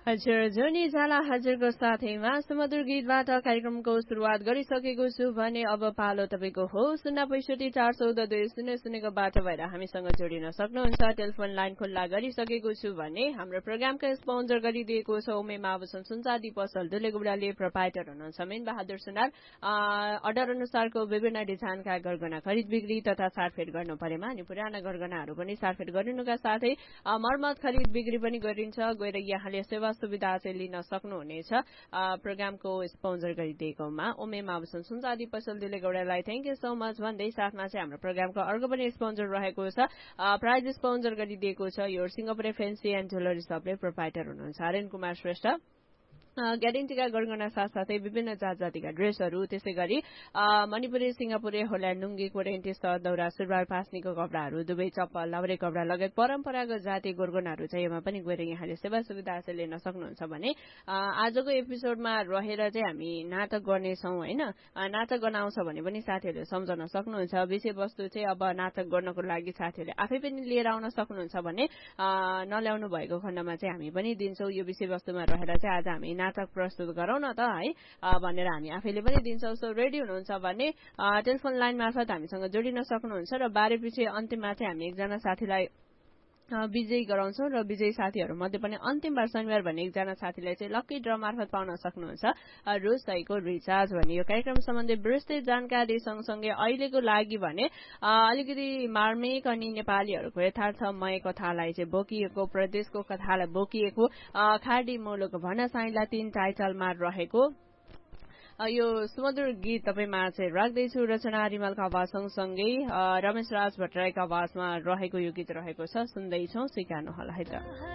हजुर जोनी झाला हजुरको साथैमा सुमधुर गीतबाट कार्यक्रमको सुरुवात गरिसकेको छु भने अब पालो तपाईँको हो 0654020 बाटो भएर हामीसँग जोडिन सक्नुहुन्छ। टेलिफोन लाइन खुल्ला गरिसकेको छु भने हाम्रो प्रोग्रामका स्पोन्सर गरिदिएको छ उमेमा आभूषण सुनचाँदी पसल दुलेगुडाले प्रोपाइटर हुनुहुन्छ मेन बहादुर सुनार। अर्डर अनुसारको विभिन्न डिजाइनका गरगहना खरिद बिक्री तथा साटफेट गर्नु परेमा अनि पुराना गरगहनाहरू पनि साटफेट गरिनुका साथै मर्मत खरिद बिक्री पनि गरिन्छ। गएर यहाँले सेवा सुविधा चाहिँ लिन सक्नुहुनेछ। प्रोग्रामको स्पोन्सर गरिदिएकोमा उमेमा आभूषण सुनचाँदी पसल दुलेगौडालाई थ्याङ्क यू सो मच भन्दै साथमा चाहिँ हाम्रो प्रोग्रामको अर्को पनि स्पोन्सर रहेको छ। प्राइज स्पोन्सर गरिदिएको छ यो सिङ्गापुरे फेन्सी एन्ड ज्वेलरी सपले प्रोपाइटर हुनुहुन्छ आर्यन कुमार श्रेष्ठ। ग्यारेन्टीका गरगहना साथसाथै विभिन्न जात जातिका ड्रेसहरू त्यसै गरी मणिपुरी सिङ्गापुरे होल्यान्ड लुङ्गी कोरेन्टी दौरा सुरुवाल पास्नीको कपडाहरू दुवै चप्पल लाउरे कपडा लगायत परम्परागत जातीय गरगहनाहरू चाहिँ यसमा पनि गएर यहाँले सेवा सुविधा चाहिँ लिन सक्नुहुन्छ भने आजको एपिसोडमा रहेर चाहिँ हामी नाटक गर्नेछौँ होइन। नाटक गर्न आउँछ भने पनि साथीहरूले सम्झाउन सक्नुहुन्छ। विषयवस्तु चाहिँ अब नाटक गर्नको लागि साथीहरूले आफै पनि लिएर आउन सक्नुहुन्छ भने नल्याउनु भएको खण्डमा चाहिँ हामी पनि दिन्छौँ। यो विषयवस्तुमा रहेर चाहिँ आज हामी नाटक प्रस्तुत गरौँ न त है भनेर हामी आफैले पनि दिन्छौँ। सो रेडी हुनुहुन्छ भने टेलिफोन लाइन मार्फत हामीसँग जोडिन सक्नुहुन्छ र बारेपछि अन्तिममा चाहिँ हामी एकजना साथीलाई विजयी गराउँछौँ र विजयी साथीहरू मध्ये पनि अन्तिमबार शनिबार भन्ने एकजना साथीलाई चाहिँ लक्की ड्र मार्फत पाउन सक्नुहुन्छ रु 100 को रिचार्ज भन्ने यो कार्यक्रम सम्बन्धी विस्तृत जानकारी सँगसँगै अहिलेको लागि भने अलिकति मार्मिक अनि नेपालीहरूको यथार्थमय कथालाई चाहिँ बोकिएको प्रदेशको कथालाई बोकिएको खाडी मुलुक भन साइला 3 टाइटलमा रहेको यो सुमधुर गीत तपाईमा चाहिँ राख्दैछु। रचना रिमलको आवाज सँगसँगै रमेश राज भट्टराईको आवाजमा रहेको यो गीत रहेको छ। सुन्दैछौँ स्वीकार्नु होला है त।